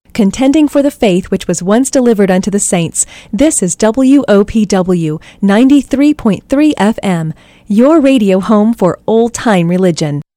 contending for the faith which was once delivered unto the saints. This is WOPW 93.3 FM, your radio home for old-time religion.